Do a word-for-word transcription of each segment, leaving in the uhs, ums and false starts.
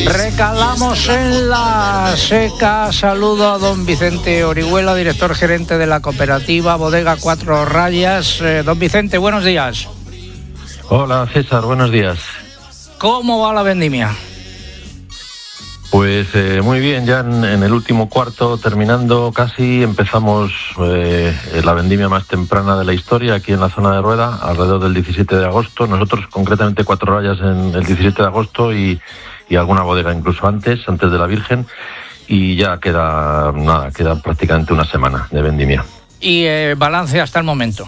Recalamos en la seca. Saludo a don Vicente Orihuela, director gerente de la cooperativa Bodega Cuatro Rayas. Eh, don Vicente, buenos días. Hola César, buenos días. ¿Cómo va la vendimia? Pues eh, muy bien, ya en, en el último cuarto, terminando casi, empezamos eh, la vendimia más temprana de la historia aquí en la zona de Rueda, alrededor del diecisiete de agosto. Nosotros concretamente Cuatro Rayas en el diecisiete de agosto y, y alguna bodega incluso antes, antes de la Virgen, y ya queda nada, queda prácticamente una semana de vendimia. ¿Y eh, balance hasta el momento?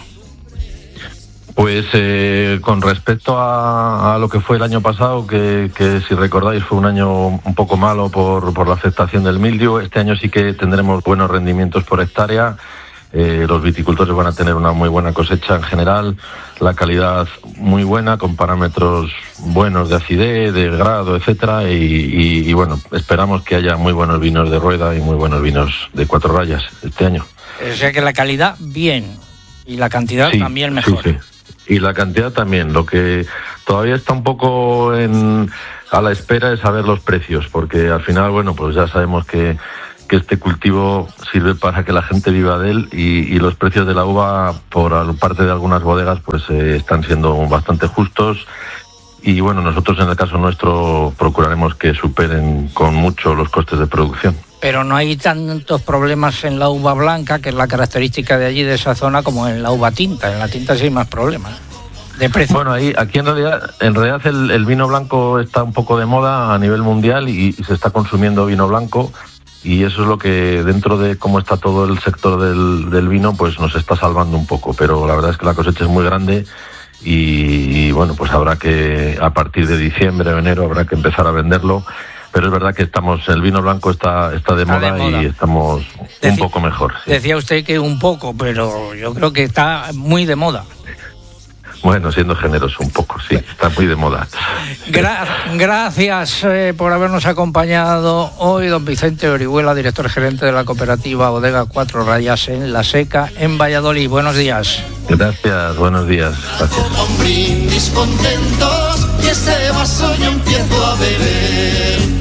Pues eh, con respecto a, a lo que fue el año pasado, que, que si recordáis fue un año un poco malo por, por la afectación del mildiu, este año sí que tendremos buenos rendimientos por hectárea. Eh, los viticultores van a tener una muy buena cosecha en general, la calidad muy buena, con parámetros buenos de acidez, de grado, etcétera, y, y, y bueno, esperamos que haya muy buenos vinos de Rueda y muy buenos vinos de Cuatro Rayas este año. O sea que la calidad bien y la cantidad sí, también mejor. Sí, sí. Y la cantidad también. Lo que todavía está un poco en, a la espera es saber los precios, porque al final, bueno, pues ya sabemos que, que este cultivo sirve para que la gente viva de él y, y los precios de la uva, por parte de algunas bodegas, pues eh, están siendo bastante justos. Y bueno, nosotros en el caso nuestro procuraremos que superen con mucho los costes de producción. Pero no hay tantos problemas en la uva blanca, que es la característica de allí, de esa zona, como en la uva tinta. En la tinta sí hay más problemas de precio. Bueno, ahí, aquí en realidad, en realidad el, el vino blanco está un poco de moda a nivel mundial y, y se está consumiendo vino blanco, y eso es lo que, dentro de cómo está todo el sector del, del vino, pues nos está salvando un poco. Pero la verdad es que la cosecha es muy grande y, y bueno, pues habrá que, a partir de diciembre o enero, habrá que empezar a venderlo. Pero es verdad que estamos, el vino blanco está, está, de, está moda de moda y estamos Deci- un poco mejor. Sí. Decía usted que un poco, pero yo creo que está muy de moda. Bueno, siendo generoso un poco, sí, está muy de moda. Gra- gracias eh, por habernos acompañado hoy, don Vicente Orihuela, director gerente de la cooperativa Bodega Cuatro Rayas en La Seca, en Valladolid. Buenos días. Gracias, buenos días. Gracias. Con brindis contentos y este vaso yo empiezo a beber.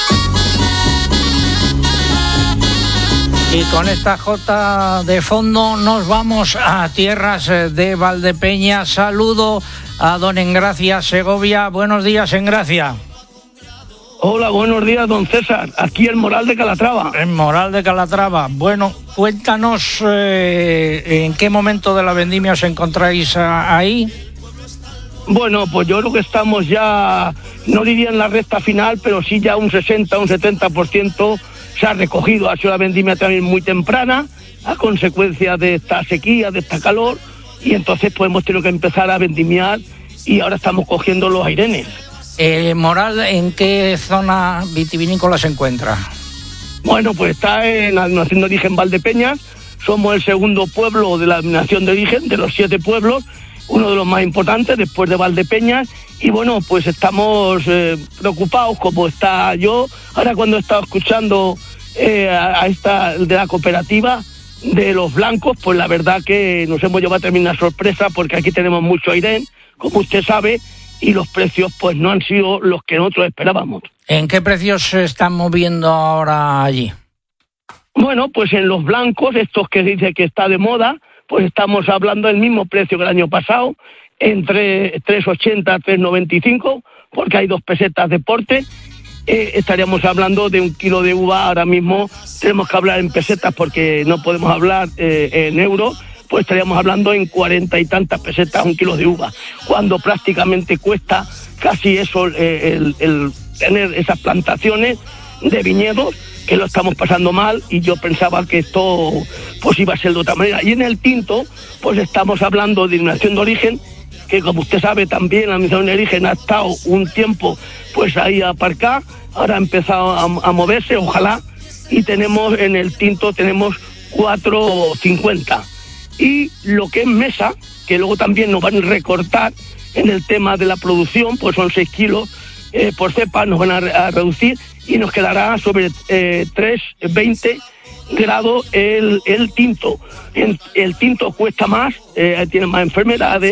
Y con esta jota de fondo nos vamos a tierras de Valdepeña. Saludo a don Engracia Segovia. Buenos días, Engracia. Hola, buenos días, don César. Aquí el Moral de Calatrava. En Moral de Calatrava. Bueno, cuéntanos eh, en qué momento de la vendimia os encontráis ahí. Bueno, pues yo creo que estamos ya, no diría en la recta final, pero sí ya un sesenta, un setenta por ciento se ha recogido. Ha sido la vendimia también muy temprana, a consecuencia de esta sequía, de esta calor, y entonces pues hemos tenido que empezar a vendimiar y ahora estamos cogiendo los airenes. Eh, Moral, ¿en qué zona vitivinícola se encuentra? Bueno, pues está en la denominación de origen Valdepeñas. Somos el segundo pueblo de la denominación de origen, de los siete pueblos, uno de los más importantes después de Valdepeñas, y bueno, pues estamos eh, preocupados, como está yo, ahora cuando he estado escuchando eh, a, a esta de la cooperativa de los blancos, pues la verdad que nos hemos llevado a terminar sorpresa, porque aquí tenemos mucho airén, como usted sabe, y los precios pues no han sido los que nosotros esperábamos. ¿En qué precios se están moviendo ahora allí? Bueno, pues en los blancos, estos que dice que está de moda, pues estamos hablando del mismo precio que el año pasado, entre tres ochenta, tres noventa y cinco, porque hay dos pesetas de porte. Eh, estaríamos hablando de un kilo de uva, ahora mismo tenemos que hablar en pesetas porque no podemos hablar eh, en euros, pues estaríamos hablando en cuarenta y tantas pesetas un kilo de uva, cuando prácticamente cuesta casi eso, eh, el, el tener esas plantaciones de viñedos, que lo estamos pasando mal, y yo pensaba que esto pues iba a ser de otra manera. Y en el tinto, pues estamos hablando de denominación de origen, que como usted sabe también la denominación de origen ha estado un tiempo pues ahí aparcada, ahora ha empezado a, a moverse, ojalá, y tenemos en el tinto tenemos cuatro cincuenta. Y lo que es mesa, que luego también nos van a recortar en el tema de la producción, pues son seis kilos eh, por cepa, nos van a, a reducir, y nos quedará sobre eh, tres veinte grados el, el tinto. El, el tinto cuesta más, eh, tiene más enfermedades,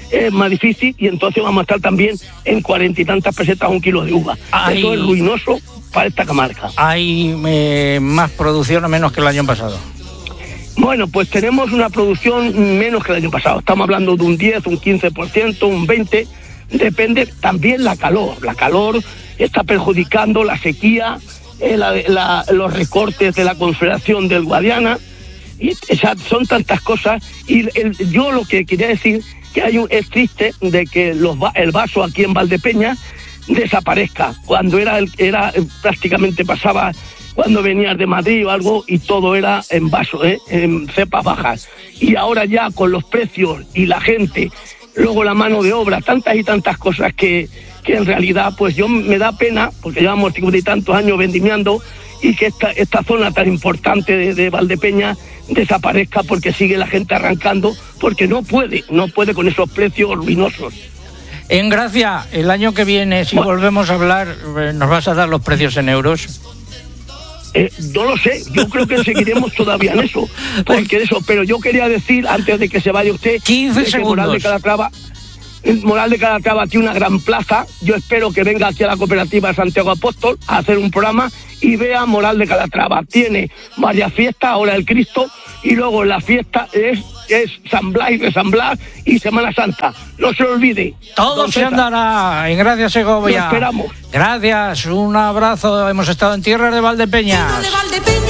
es más difícil, y entonces vamos a estar también en cuarenta y tantas pesetas un kilo de uva. Ay. Eso es ruinoso para esta comarca. ¿Hay eh, más producción o menos que el año pasado? Bueno, pues tenemos una producción menos que el año pasado. Estamos hablando de un diez, un quince por ciento, un veinte por ciento. Depende también la calor. La calor está perjudicando la sequía, eh, la, la, los recortes de la Confederación del Guadiana. Y, o sea, son tantas cosas. Y el, yo lo que quería decir que hay un, es triste de que los, el vaso aquí en Valdepeñas desaparezca. Cuando era, era prácticamente pasaba... cuando venías de Madrid o algo y todo era en vaso, ¿eh? En cepas bajas. Y ahora ya con los precios y la gente, luego la mano de obra, tantas y tantas cosas que, que en realidad pues yo me da pena, porque llevamos cincuenta y tantos años vendimiando, y que esta, esta zona tan importante de, de Valdepeñas desaparezca porque sigue la gente arrancando, porque no puede, no puede con esos precios ruinosos. En Gracia, el año que viene, si bueno, volvemos a hablar, ¿nos vas a dar los precios en euros? Eh, no lo sé, yo creo que seguiremos todavía en eso, porque eso, pero yo quería decir, antes de que se vaya usted, quince segundos. Moral de Calatrava, Moral de Calatrava tiene una gran plaza. Yo espero que venga aquí a la cooperativa de Santiago Apóstol a hacer un programa y vea Moral de Calatrava. Tiene varias fiestas, ahora el Cristo, y luego la fiesta es, es San Blas y de San Blas y Semana Santa. No se olvide. Todo se andará. En Gracia, Segovia. Lo esperamos. Gracias, un abrazo. Hemos estado en tierras de Valdepeñas.